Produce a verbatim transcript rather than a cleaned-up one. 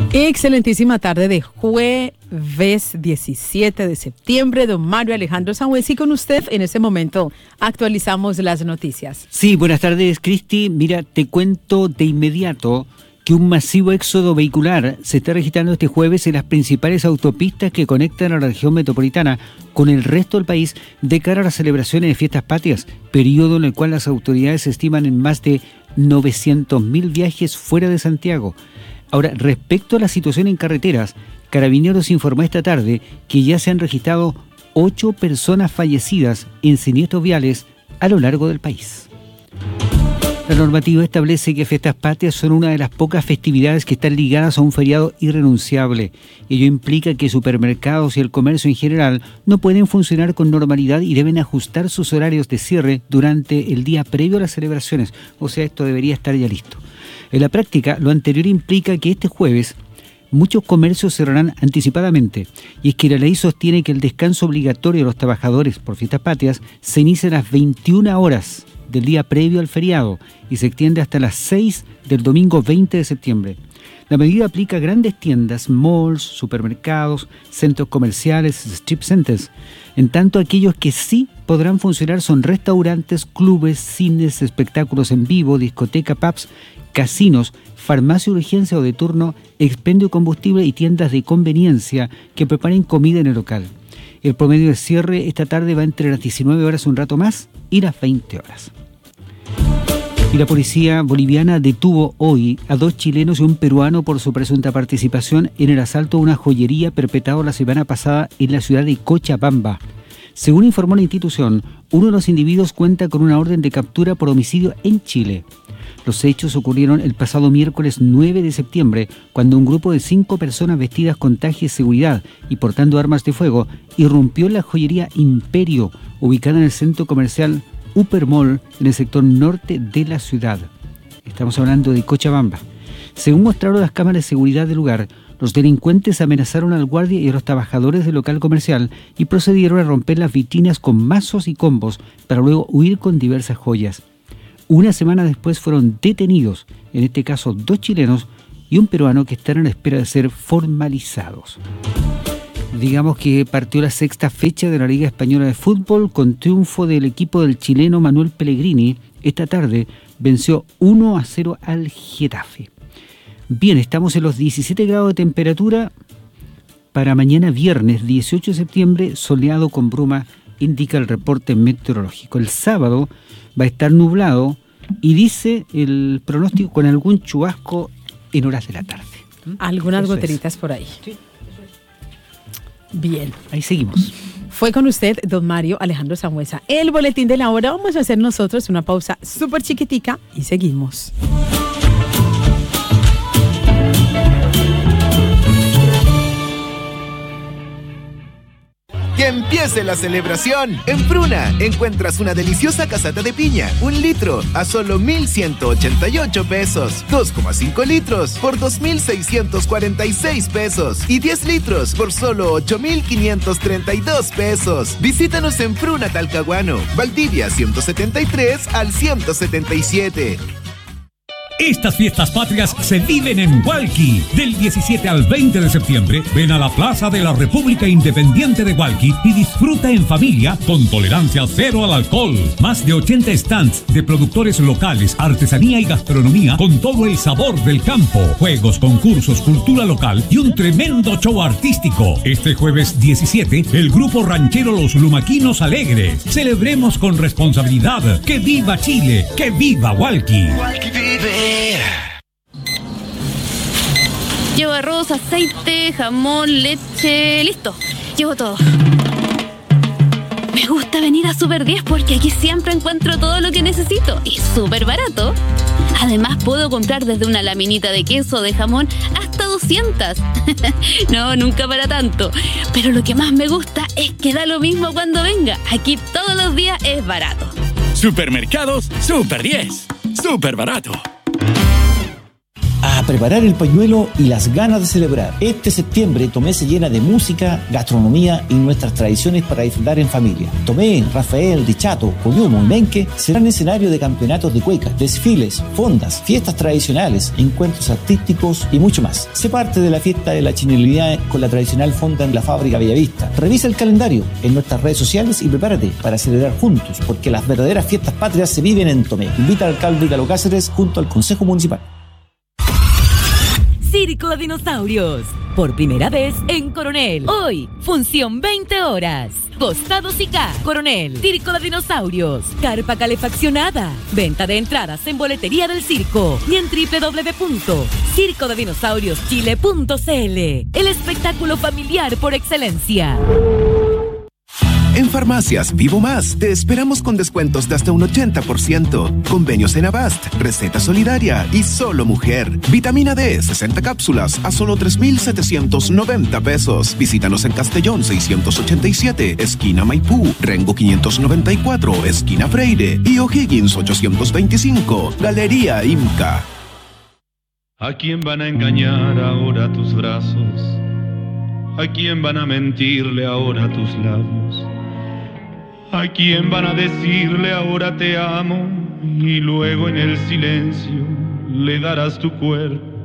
Excelentísima tarde de jueves diecisiete de septiembre. Don Mario Alejandro Sangüesa, y con usted en este momento actualizamos las noticias. Sí, buenas tardes, Cristi. Mira, te cuento de inmediato que un masivo éxodo vehicular se está registrando este jueves en las principales autopistas que conectan a la región metropolitana con el resto del país de cara a las celebraciones de fiestas patrias, periodo en el cual las autoridades estiman en más de novecientos mil viajes fuera de Santiago. Ahora, respecto a la situación en carreteras, Carabineros informó esta tarde que ya se han registrado ocho personas fallecidas en siniestros viales a lo largo del país. La normativa establece que fiestas patrias son una de las pocas festividades que están ligadas a un feriado irrenunciable. Ello implica que supermercados y el comercio en general no pueden funcionar con normalidad y deben ajustar sus horarios de cierre durante el día previo a las celebraciones. O sea, esto debería estar ya listo. En la práctica, lo anterior implica que este jueves muchos comercios cerrarán anticipadamente, y es que la ley sostiene que el descanso obligatorio de los trabajadores por fiestas patrias se inicia a las veintiuna horas del día previo al feriado y se extiende hasta las seis del domingo veinte de septiembre. La medida aplica a grandes tiendas, malls, supermercados, centros comerciales, strip centers. En tanto, aquellos que sí podrán funcionar son restaurantes, clubes, cines, espectáculos en vivo, discoteca, pubs, casinos, farmacia de urgencia o de turno, expendio de combustible y tiendas de conveniencia que preparen comida en el local. El promedio de cierre esta tarde va entre las diecinueve horas, un rato más, y las veinte horas. Y la policía boliviana detuvo hoy a dos chilenos y un peruano por su presunta participación en el asalto a una joyería perpetrado la semana pasada en la ciudad de Cochabamba. Según informó la institución, uno de los individuos cuenta con una orden de captura por homicidio en Chile. Los hechos ocurrieron el pasado miércoles nueve de septiembre, cuando un grupo de cinco personas vestidas con traje de seguridad y portando armas de fuego irrumpió en la joyería Imperio, ubicada en el centro comercial Upper Mall, en el sector norte de la ciudad. Estamos hablando de Cochabamba. Según mostraron las cámaras de seguridad del lugar, los delincuentes amenazaron al guardia y a los trabajadores del local comercial y procedieron a romper las vitrinas con mazos y combos para luego huir con diversas joyas. Una semana después fueron detenidos, en este caso dos chilenos y un peruano que están a la espera de ser formalizados. Digamos que partió la sexta fecha de la Liga Española de Fútbol con triunfo del equipo del chileno Manuel Pellegrini. Esta tarde venció uno a cero al Getafe. Bien, estamos en los diecisiete grados de temperatura para mañana viernes dieciocho de septiembre, soleado con bruma, indica el reporte meteorológico. El sábado va a estar nublado y dice el pronóstico con algún chubasco en horas de la tarde. Algunas Eso goteritas es. por ahí. Sí. Bien. Ahí seguimos. Fue con usted, don Mario Alejandro Sangüesa. El boletín de la hora. Vamos a hacer nosotros una pausa súper chiquitica y seguimos. ¡Que empiece la celebración! En Fruna encuentras una deliciosa casata de piña, un litro, a solo mil ciento ochenta y ocho pesos. dos coma cinco litros por dos mil seiscientos cuarenta y seis pesos. Y diez litros por solo ocho mil quinientos treinta y dos pesos. Visítanos en Fruna Talcahuano, Valdivia ciento setenta y tres al ciento setenta y siete. Estas fiestas patrias se viven en Hualqui. Del diecisiete al veinte de septiembre, ven a la Plaza de la República Independiente de Hualqui y disfruta en familia con tolerancia cero al alcohol. Más de ochenta stands de productores locales, artesanía y gastronomía con todo el sabor del campo. Juegos, concursos, cultura local y un tremendo show artístico. Este jueves diecisiete, el grupo ranchero Los Lumaquinos Alegres. Celebremos con responsabilidad. ¡Que viva Chile! ¡Que viva Hualqui! Hualqui vive. Llevo arroz, aceite, jamón, leche, listo. Llevo todo. Me gusta venir a Super diez porque aquí siempre encuentro todo lo que necesito y súper barato. Además puedo comprar desde una laminita de queso, de jamón, hasta doscientas. No, nunca para tanto. Pero lo que más me gusta es que da lo mismo cuando venga. Aquí todos los días es barato. Supermercados Super diez. Súper barato. preparar el pañuelo y las ganas de celebrar. Este septiembre Tomé se llena de música, gastronomía y nuestras tradiciones para disfrutar en familia. Tomé, Rafael, Dichato, Coyumo y Menque serán escenario de campeonatos de cueca, desfiles, fondas, fiestas tradicionales, encuentros artísticos y mucho más. Sé parte de la fiesta de la chilenidad con la tradicional fonda en la fábrica Bellavista. Revisa el calendario en nuestras redes sociales y prepárate para celebrar juntos, porque las verdaderas fiestas patrias se viven en Tomé. Invita al alcalde Galo Cáceres junto al Consejo Municipal. Circo de Dinosaurios, por primera vez en Coronel. Hoy, función veinte horas. Costado Sica, Coronel. Circo de Dinosaurios, carpa calefaccionada. Venta de entradas en boletería del circo y en doble u doble u doble u punto circo de dinosaurios chile punto c l. El espectáculo familiar por excelencia. En Farmacias Vivo Más te esperamos con descuentos de hasta un ochenta por ciento. Convenios en Avast, receta solidaria y solo mujer. Vitamina D, sesenta cápsulas a solo tres mil setecientos noventa pesos. Visítanos en Castellón seiscientos ochenta y siete, esquina Maipú, Rengo quinientos noventa y cuatro, esquina Freire y O'Higgins ochocientos veinticinco, Galería Imca. ¿A quién van a engañar ahora tus brazos? ¿A quién van a mentirle ahora tus labios? ¿A quién van a decirle ahora te amo? Y luego en el silencio le darás tu cuerpo